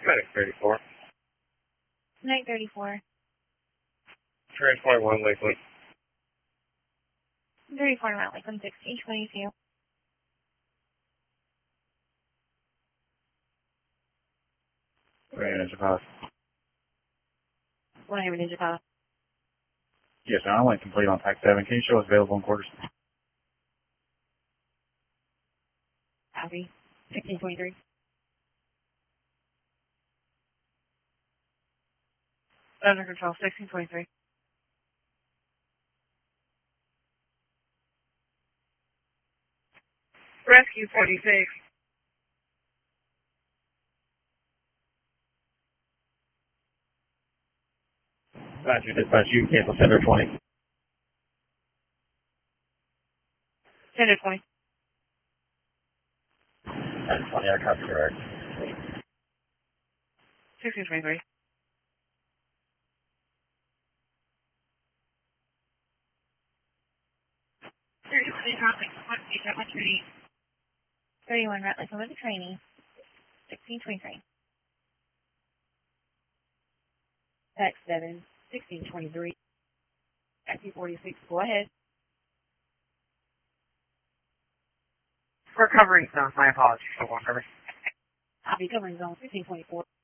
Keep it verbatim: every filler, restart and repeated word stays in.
FedEx thirty-four. Night thirty-four. Transport one Lakeland. thirty-four Mount Lakeland, sixteen twenty-two. Right, Ninja Pass. One Hammer Ninja Pass. Yes, sir. I went complete on Pack seven. Can you show us available in quarters? Copy. sixteen twenty-three. Under control, sixteen twenty-three. Rescue forty-six. Roger, dispatch. You cancel Center twenty. Center twenty. Center twenty, I copy correct. sixteen twenty-three. thirty-one Mount Lakeland with the training. sixteen twenty-three. Pack seven. sixteen twenty-three. Taxi forty-six. Go ahead. We're covering zone. My apologies for one cover. Copy covering zone fifteen twenty-four.